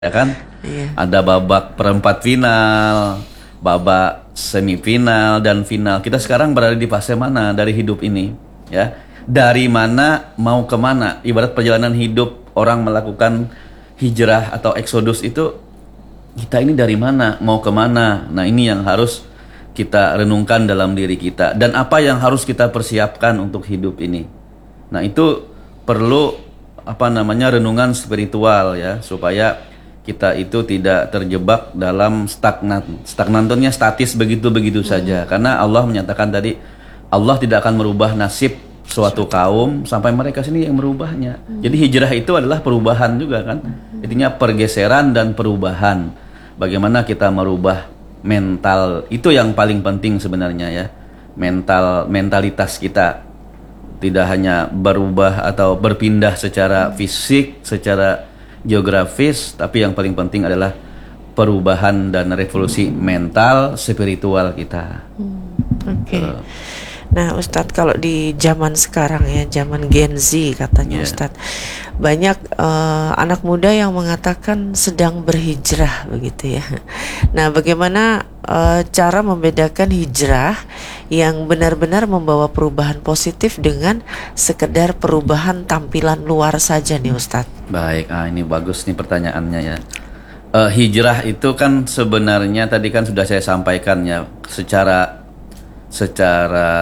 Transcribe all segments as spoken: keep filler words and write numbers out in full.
ya kan? Iya. Ada babak perempat final, babak semifinal dan final. Kita sekarang berada di fase mana dari hidup ini, ya? Dari mana mau kemana? Ibarat perjalanan hidup orang melakukan hijrah atau eksodus itu, kita ini dari mana, mau kemana? Nah, ini yang harus kita renungkan dalam diri kita. Dan apa yang harus kita persiapkan untuk hidup ini. Nah, itu perlu apa namanya renungan spiritual, ya, supaya kita itu tidak terjebak dalam stagnan. Stagnan itu statis begitu-begitu hmm. saja. Karena Allah menyatakan tadi, Allah tidak akan merubah nasib suatu kaum sampai mereka sendiri yang merubahnya. Hmm. Jadi hijrah itu adalah perubahan juga kan. Hmm. Intinya pergeseran dan perubahan. Bagaimana kita merubah mental, itu yang paling penting sebenarnya, ya. Mental, mentalitas kita. Tidak hanya berubah atau berpindah secara fisik, secara geografis, tapi yang paling penting adalah perubahan dan revolusi mental, spiritual kita. Hmm, Oke. Okay. Uh. Nah, Ustadz, kalau di zaman sekarang, ya, zaman Gen Z katanya, yeah. Ustadz, banyak uh, anak muda yang mengatakan sedang berhijrah, begitu ya. Nah, bagaimana uh, cara membedakan hijrah yang benar-benar membawa perubahan positif dengan sekedar perubahan tampilan luar saja nih, Ustadz? Baik, ah, ini bagus nih pertanyaannya, ya. Uh, hijrah itu kan sebenarnya tadi kan sudah saya sampaikan, ya, secara secara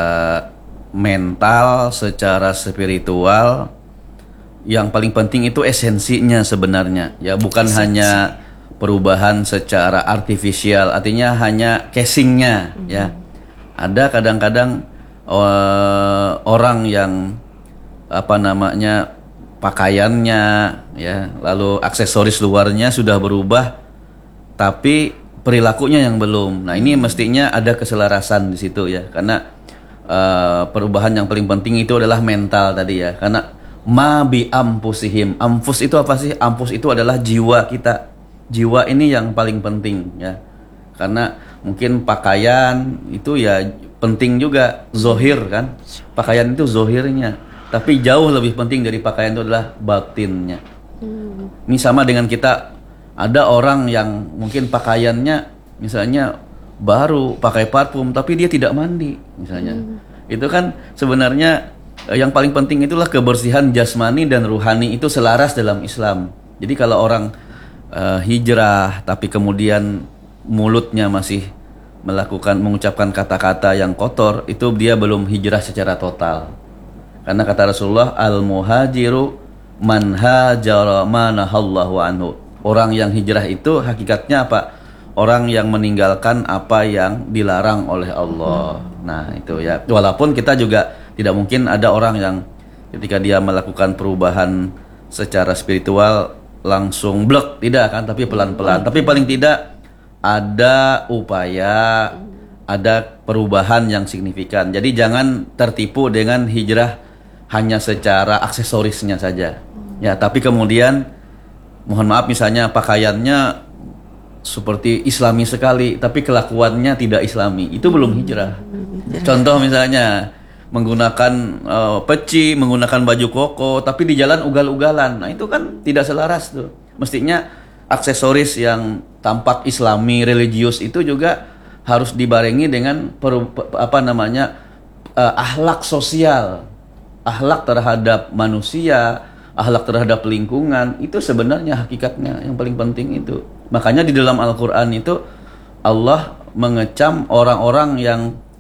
mental, secara spiritual, yang paling penting itu esensinya sebenarnya, ya, bukan Esensi. hanya perubahan secara artifisial, artinya hanya casingnya, mm-hmm. ya. Ada kadang-kadang uh, orang yang apa namanya pakaiannya, ya, lalu aksesoris luarnya sudah berubah, tapi perilakunya yang belum. Nah, ini mestinya ada keselarasan di situ, ya, karena uh, perubahan yang paling penting itu adalah mental tadi, ya, karena ma bi ampusihim. Ampus itu apa sih? Ampus itu adalah jiwa kita. Jiwa ini yang paling penting, ya, karena mungkin pakaian itu ya penting juga, zohir kan, pakaian itu zohirnya, tapi jauh lebih penting dari pakaian itu adalah batinnya. hmm. Ini sama dengan kita. Ada orang yang mungkin pakaiannya misalnya baru, pakai parfum, tapi dia tidak mandi misalnya. Hmm. Itu kan sebenarnya yang paling penting itulah kebersihan jasmani dan ruhani itu selaras dalam Islam. Jadi kalau orang uh, hijrah tapi kemudian mulutnya masih melakukan mengucapkan kata-kata yang kotor, itu dia belum hijrah secara total. Karena kata Rasulullah, al-muhajiru man hajara ma nahallahu anhu. Orang yang hijrah itu hakikatnya apa? Orang yang meninggalkan apa yang dilarang oleh Allah. Nah, itu, ya. Walaupun kita juga tidak mungkin ada orang yang ketika dia melakukan perubahan secara spiritual langsung blek, tidak kan? Tapi pelan-pelan. Tapi paling tidak ada upaya, ada perubahan yang signifikan. Jadi jangan tertipu dengan hijrah hanya secara aksesorisnya saja. Ya, tapi kemudian mohon maaf misalnya pakaiannya seperti islami sekali, tapi kelakuannya tidak islami, itu belum hijrah. Contoh misalnya menggunakan uh, peci, menggunakan baju koko, tapi di jalan ugal-ugalan. Nah, itu kan tidak selaras tuh. Mestinya aksesoris yang tampak islami, religius itu juga harus dibarengi dengan per, apa namanya uh, akhlak sosial, akhlak terhadap manusia, akhlak terhadap lingkungan. Itu sebenarnya hakikatnya yang paling penting itu. Makanya di dalam Al-Quran itu Allah mengecam orang-orang yang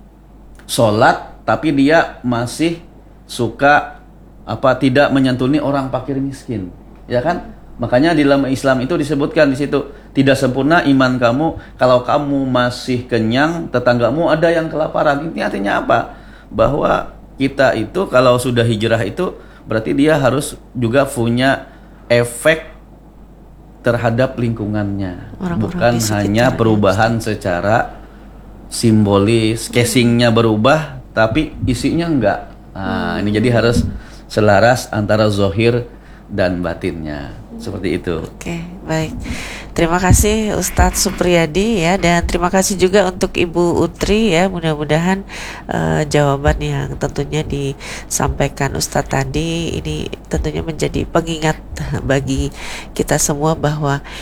sholat tapi dia masih suka apa tidak menyantuni orang fakir miskin, ya kan? Makanya di dalam Islam itu disebutkan di situ, tidak sempurna iman kamu kalau kamu masih kenyang, tetanggamu ada yang kelaparan. Ini artinya apa? Bahwa kita itu kalau sudah hijrah itu berarti dia harus juga punya efek terhadap lingkungannya. Orang-orang bukan hanya perubahan secara simbolis, casingnya berubah tapi isinya enggak. Nah, hmm. ini jadi harus selaras antara zohir dan batinnya. Seperti itu. Oke, baik. Terima kasih Ustadz Supriyadi ya, dan terima kasih juga untuk Ibu Utri ya. Mudah-mudahan uh, jawaban yang tentunya disampaikan Ustadz tadi ini tentunya menjadi pengingat bagi kita semua bahwa